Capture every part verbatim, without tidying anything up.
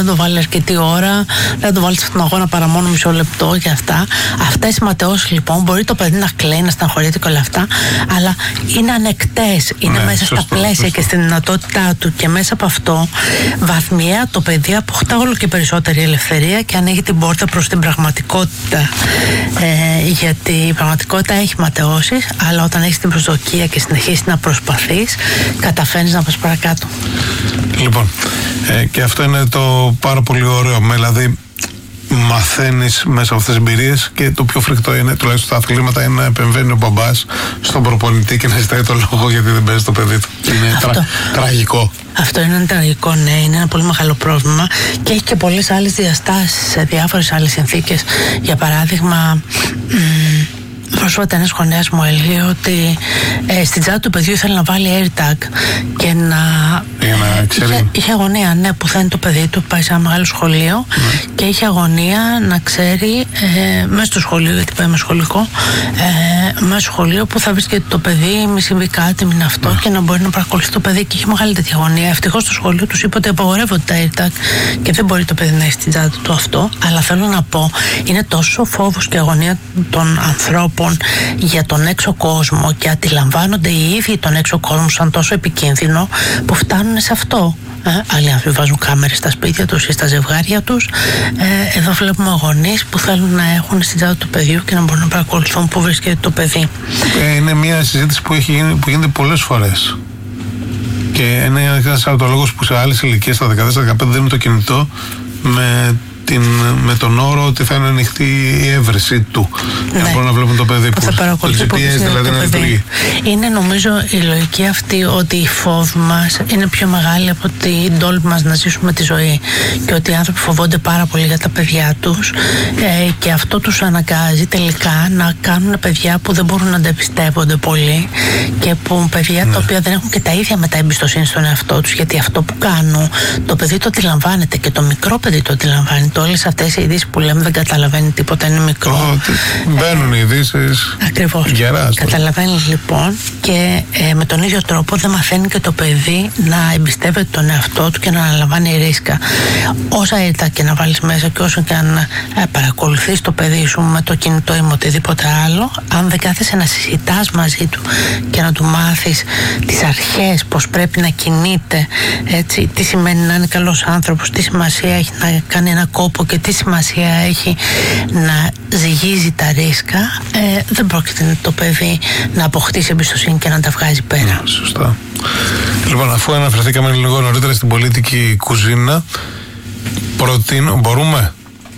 δεν το βάλει αρκετή ώρα, δεν το βάλει στον αγώνα παρά μόνο μισό λεπτό και αυτά. Αυτές οι ματαιώσεις λοιπόν μπορεί το παιδί να κλαίει, να στεναχωρείται και όλα αυτά, αλλά είναι ανεκτές, είναι ναι, μέσα σωστό, στα πλαίσια σωστό. Και στη δυνατότητά του, και μέσα από αυτό βαθμιαία το παιδί αποκτά όλο και περισσότερη ελευθερία και ανοίγει την πόρτα προς την πραγματικότητα. Ε, γιατί η πραγματικότητα έχει ματαιώσεις, αλλά όταν έχεις την προσδοκία και συνεχίσεις να προσπαθείς, καταφέρνεις να πας παρακάτω. Λοιπόν, ε, και αυτό είναι το πάρα πολύ ωραίο, δηλαδή μαθαίνεις μέσα από αυτές τις εμπειρίες, και το πιο φρικτό είναι, τουλάχιστον στα αθλήματα, είναι να επεμβαίνει ο μπαμπάς στον προπονητή και να ζητάει το λόγο γιατί δεν παίζει το παιδί του. Είναι τρα, τραγικό. Αυτό είναι τραγικό, ναι, είναι ένα πολύ μεγάλο πρόβλημα και έχει και πολλές άλλες διαστάσεις σε διάφορες άλλες συνθήκες. Για παράδειγμα, μ, πρόσφατα ένας γονέας μου έλεγε ότι ε, στην τσάντα του παιδιού ήθελε να βάλει AirTag και να... Για να ξέρει. Είχε, είχε αγωνία, ναι, που θα είναι το παιδί του, πάει σε ένα μεγάλο σχολείο mm. και είχε αγωνία να ξέρει ε, μέσα στο σχολείο, γιατί πάει με σχολικό, ε, μέσα στο σχολείο που θα βρίσκεται το παιδί, μη συμβεί κάτι, μην αυτό mm. και να μπορεί να παρακολουθεί το παιδί, και είχε μεγάλη τέτοια αγωνία. Ευτυχώς στο σχολείο τους είπε ότι απαγορεύονται τα AirTag και δεν μπορεί το παιδί να έχει στην τσάντα του αυτό. Αλλά θέλω να πω, είναι τόσο φόβος και αγωνία των ανθρώπων για τον έξω κόσμο και αντιλαμβάνονται οι ίδιοι τον έξω κόσμο σαν τόσο επικίνδυνο που φτάνουν σε αυτό. Ε, άλλοι άνθρωποι βάζουν κάμερες στα σπίτια τους ή στα ζευγάρια τους. Ε, εδώ βλέπουμε γονείς που θέλουν να έχουν στην τσάντα του παιδιού και να μπορούν να παρακολουθούν πού βρίσκεται το παιδί. Ε, είναι μια συζήτηση που, έχει γίνει, που γίνεται πολλές φορές. Και είναι ένας άλλο λόγος που σε άλλες ηλικίες, στα δεκατέσσερα δεκαπέντε, δίνουν το κινητό με Την, με τον όρο ότι θα είναι ανοιχτή η έβρεση του. Ναι. Για να μπορούν να βλέπουν το παιδί που, που θα παρακολουθεί το τζι πι ες, δηλαδή να λειτουργεί. Είναι νομίζω η λογική αυτή ότι οι φόβοι μας είναι πιο μεγάλη από την τόλμη μας να ζήσουμε τη ζωή, και ότι οι άνθρωποι φοβόνται πάρα πολύ για τα παιδιά τους, ε, και αυτό τους αναγκάζει τελικά να κάνουν παιδιά που δεν μπορούν να αντεπιστεύονται πολύ, και που παιδιά ναι. τα οποία δεν έχουν και τα ίδια μετά εμπιστοσύνη στον εαυτό τους, γιατί αυτό που κάνουν το παιδί το αντιλαμβάνεται, και το μικρό παιδί το αντιλαμβάνεται. Όλες αυτές οι ειδήσεις που λέμε δεν καταλαβαίνει τίποτα, είναι μικρό. Oh, μπαίνουν οι ειδήσεις. Ακριβώς. Γεράς. Καταλαβαίνει λοιπόν, και ε, με τον ίδιο τρόπο δεν μαθαίνει και το παιδί να εμπιστεύεται τον εαυτό του και να αναλαμβάνει ρίσκα. Όσα ήρθα και να βάλεις μέσα, και όσο και αν ε, παρακολουθείς το παιδί σου με το κινητό ή με οτιδήποτε άλλο, αν δεν κάθεσαι να συζητάς μαζί του και να του μάθεις τις αρχές, πώς πρέπει να κινείται, έτσι, τι σημαίνει να είναι καλός άνθρωπος, τι σημασία έχει να κάνει ένα κόπο και τι σημασία έχει να ζυγίζει τα ρίσκα, ε, δεν πρόκειται το παιδί να αποκτήσει εμπιστοσύνη και να τα βγάζει πέρα. Σωστά. Λοιπόν, αφού αναφερθήκαμε λίγο νωρίτερα στην πολιτική κουζίνα, προτείνω, μπορούμε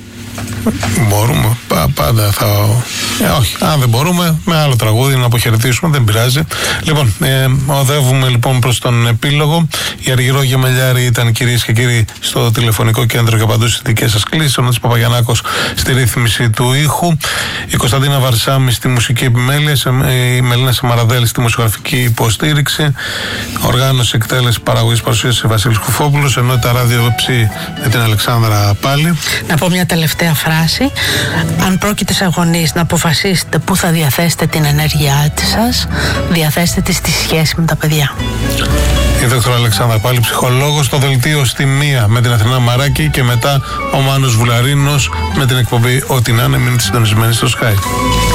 Μπορούμε, πα, πάντα θα... Ε, όχι, αν δεν μπορούμε, με άλλο τραγούδι να αποχαιρετήσουμε, δεν πειράζει. Λοιπόν, ε, οδεύουμε λοιπόν προς τον επίλογο. Η Αργυρό Γεμελιάρη ήταν, κυρίες και κύριοι, στο τηλεφωνικό κέντρο και απαντούσε στις δικές σας κλήσεις. Ο Νότης Παπαγιαννάκος στη ρύθμιση του ήχου. Η Κωνσταντίνα Βαρσάμι στη μουσική επιμέλεια. Η Μελίνα Σαμαραδέλη στη μουσικογραφική υποστήριξη. Οργάνωση, εκτέλεση, παραγωγής, παρουσίαση Βασίλης Κουφόπουλος. Ενώ τα ράδιο ψή με την Αλεξάνδρα Πάλι. Να πω μια τελευταία φράση. Αν πρόκειται σε γονείς να αποφασίσετε πού θα διαθέσετε την ενέργειά σας, διαθέστε τη στη σχέση με τα παιδιά. Η δόκτωρα Αλεξάνδρα Πάλι, ψυχολόγος, στο δελτίο στη μία με την Αθηνά Μαράκη, και μετά ο Μάνος Βουλαρίνος με την εκπομπή Ό,τι να είναι. Μείνετε συντονισμένοι στο Sky.